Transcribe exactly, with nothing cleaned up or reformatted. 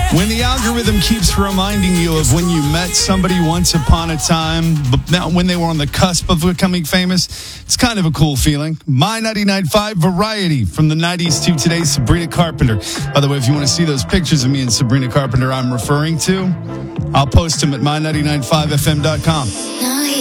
When the algorithm keeps reminding you of when you met somebody once upon a time, but now when they were on the cusp of becoming famous, it's kind of a cool feeling. My ninety-nine point five Variety from the nineties to today, Sabrina Carpenter. By the way, if you want to see those pictures of me and Sabrina Carpenter I'm referring to, I'll post them at my ninety-nine point five f m dot com.